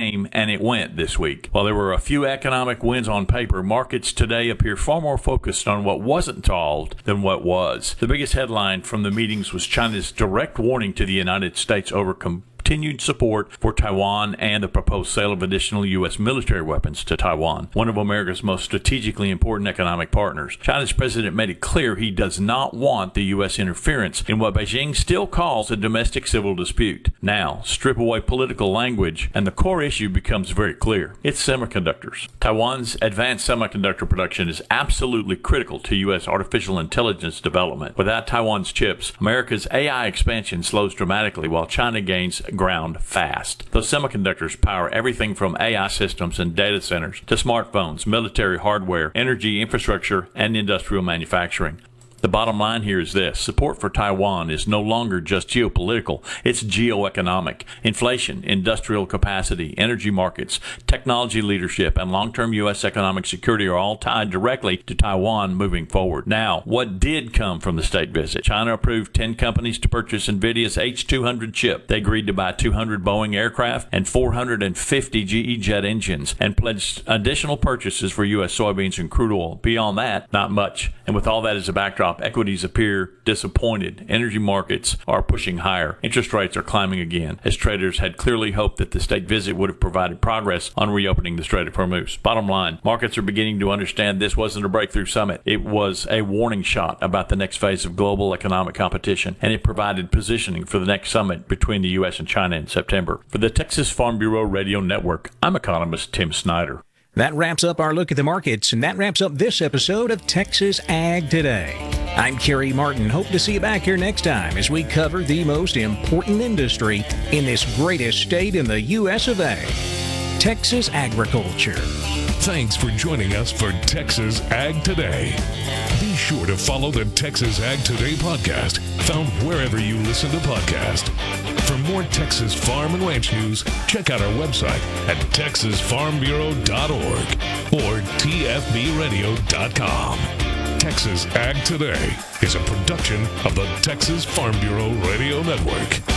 came and it went this week. While there were a few economic wins on paper, markets today appear far more focused on what wasn't solved than what was. The biggest headline from the meetings was China's direct warning to the United States over continued support for Taiwan and the proposed sale of additional U.S. military weapons to Taiwan, one of America's most strategically important economic partners. China's president made it clear he does not want the U.S. interference in what Beijing still calls a domestic civil dispute. Now, strip away political language, and the core issue becomes very clear. It's semiconductors. Taiwan's advanced semiconductor production is absolutely critical to U.S. artificial intelligence development. Without Taiwan's chips, America's AI expansion slows dramatically while China gains ground fast. Those semiconductors power everything from AI systems and data centers to smartphones, military hardware, energy infrastructure, and industrial manufacturing. The bottom line here is this: support for Taiwan is no longer just geopolitical, it's geoeconomic. Inflation, industrial capacity, energy markets, technology leadership, and long-term U.S. economic security are all tied directly to Taiwan moving forward. Now, what did come from the state visit? China approved 10 companies to purchase NVIDIA's H200 chip. They agreed to buy 200 Boeing aircraft and 450 GE jet engines and pledged additional purchases for U.S. soybeans and crude oil. Beyond that, not much. And with all that as a backdrop, equities appear disappointed. Energy markets are pushing higher. Interest rates are climbing again, as traders had clearly hoped that the state visit would have provided progress on reopening the Strait of Hormuz. Bottom line, markets are beginning to understand this wasn't a breakthrough summit. It was a warning shot about the next phase of global economic competition, and it provided positioning for the next summit between the U.S. and China in September. For the Texas Farm Bureau Radio Network, I'm economist Tim Snyder. That wraps up our look at the markets, and that wraps up this episode of Texas Ag Today. I'm Kerry Martin. Hope to see you back here next time as we cover the most important industry in this greatest state in the U.S. of A, Texas agriculture. Thanks for joining us for Texas Ag Today. Be sure to follow the Texas Ag Today podcast, found wherever you listen to podcasts. For more Texas farm and ranch news, check out our website at texasfarmbureau.org or tfbradio.com. Texas Ag Today is a production of the Texas Farm Bureau Radio Network.